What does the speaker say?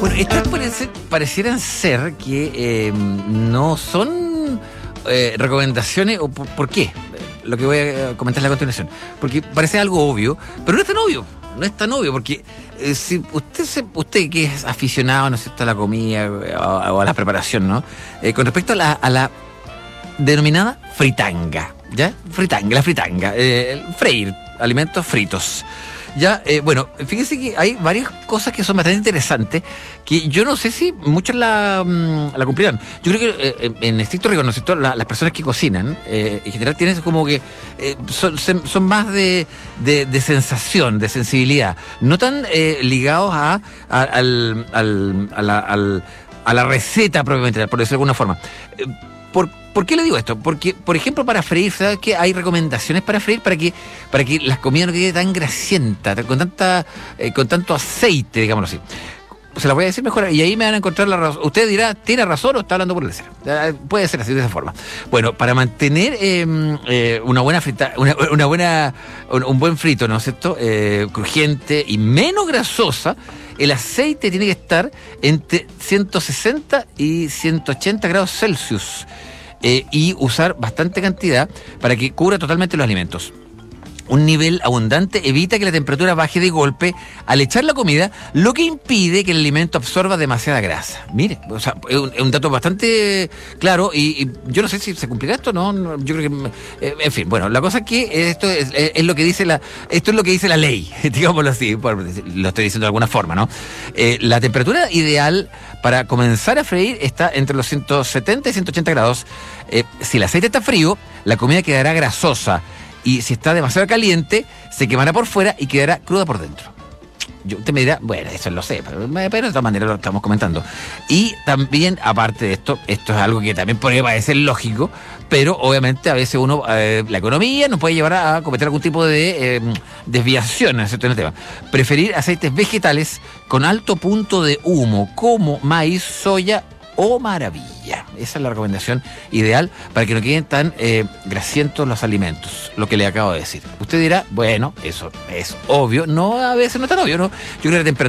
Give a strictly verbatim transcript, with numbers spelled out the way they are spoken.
Bueno, estas parece, parecieran ser que eh, no son eh, recomendaciones, o por, ¿por qué? Lo que voy a comentar a continuación. Porque parece algo obvio, pero no es tan obvio. No es tan obvio, porque eh, si usted se, usted que es aficionado, ¿no es cierto?, a la comida o, o a la preparación, ¿no? Eh, con respecto a la, a la denominada fritanga, ¿ya? Fritanga, la fritanga, eh, freír alimentos fritos. Ya, eh, bueno, fíjense que hay varias cosas que son bastante interesantes, que yo no sé si muchos la, la cumplirán. Yo creo que eh, en estricto rigor, ¿no es cierto?, la, las personas que cocinan, eh, en general tienen como que eh, son, son más de, de, de sensación, de sensibilidad, no tan eh, ligados a, a, al, al, a, la, al, a la receta propiamente, por decirlo de alguna forma. Eh, por ¿Por qué le digo esto? Porque, por ejemplo, para freír, ¿sabes qué? Hay recomendaciones para freír para que para que las comidas no queden tan grasientas, con tanta eh, con tanto aceite, digámoslo así. Se las voy a decir mejor y ahí me van a encontrar la razón. Usted dirá, ¿tiene razón o está hablando por el deseo? Puede ser así, de esa forma. Bueno, para mantener eh, eh, una buena frita, una, una buena, un, un buen frito, ¿no es cierto?, eh, crujiente y menos grasosa, el aceite tiene que estar entre ciento sesenta y ciento ochenta grados Celsius. Eh, y usar bastante cantidad para que cubra totalmente los alimentos. Un nivel abundante evita que la temperatura baje de golpe al echar la comida, lo que impide que el alimento absorba demasiada grasa. Mire, o sea, es un, es un dato bastante claro y, y yo no sé si se cumplirá esto, ¿no? no yo creo que, eh, en fin, bueno, la cosa es que esto es, es, es lo que dice la, esto es lo que dice la ley, digámoslo así, bueno, lo estoy diciendo de alguna forma, ¿no? Eh, la temperatura ideal para comenzar a freír está entre los ciento setenta y ciento ochenta grados. Eh, si el aceite está frío, la comida quedará grasosa. Y si está demasiado caliente, se quemará por fuera y quedará cruda por dentro. Yo, usted me dirá, bueno, eso lo sé, pero, pero de todas maneras lo estamos comentando. Y también, aparte de esto, esto es algo que también puede parecer lógico, pero obviamente a veces uno, eh, la economía nos puede llevar a cometer algún tipo de eh, desviación, ¿no es cierto?, en el tema. Preferir aceites vegetales con alto punto de humo, como maíz, soya o maravilla. Esa es la recomendación ideal para que no queden tan eh, grasientos los alimentos, lo que le acabo de decir. Usted dirá, bueno, eso es obvio. No, a veces no es tan obvio, ¿no? Yo creo que la temperatura